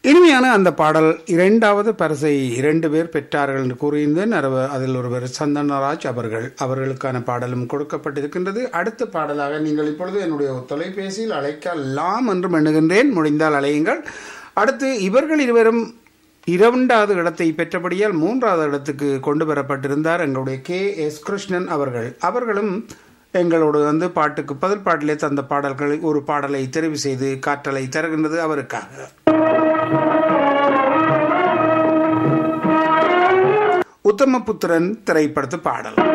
இனிமையான அந்த பாடல் இரண்டாவது பரிசை 2 பேர் பெற்றார்கள் என்று கூறியிருந்தேன். அதில் ஒருவர் சந்தனராஜ் அவர்களுக்கான பாடலும் கொடுக்கப்பட்டிருக்கின்றது. அடுத்த பாடலாக நீங்கள் இப்பொழுது என்னுடைய தொலைபேசியில் அழைக்கலாம் என்று எண்ணுகின்றேன். முடிந்தால் அழையுங்கள். அடுத்து இவர்கள் இருவரும் 2வது இடத்தை பெற்றபடியால் 3வது இடத்துக்கு கொண்டு வரப்பட்டிருந்தார் எங்களுடைய KS கிருஷ்ணன் அவர்களும் எங்களோடு வந்து பாட்டுக்கு பதில் பாட்டிலே தந்த பாடல்களை ஒரு பாடலை தெரிவு செய்து காற்றலை தருகின்றது அவருக்காக. உத்தமபுத்திரன் திரைப்படத்து பாடல்.